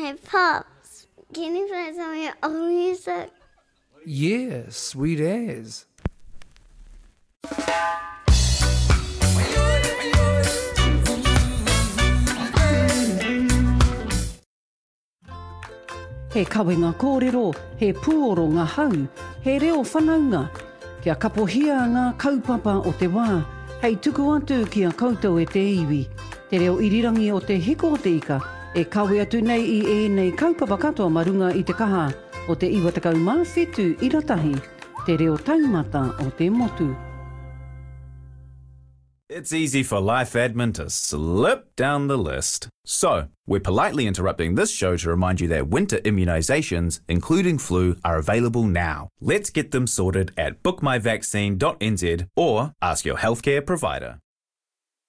Hey, Pops, can you play some of your old music? Yeah, sweet as. He kawenga kōrero, he puoro ngā hau, he reo whanaunga. Kia kapohia ngā kaupapa o te wā, hei tuku atu kia koutou e te iwi. Te reo irirangi o te hiko o te ika, e kawe atu nei i ēnei kaupapa katoa marunga i te kaha o te iwa takau mawhitu i ratahi, te reo taumata o te motu. It's easy for Life Admin to slip down the list. So, we're politely interrupting this show to remind you that winter immunisations, including flu, are available now. Let's get them sorted at bookmyvaccine.nz or ask your healthcare provider.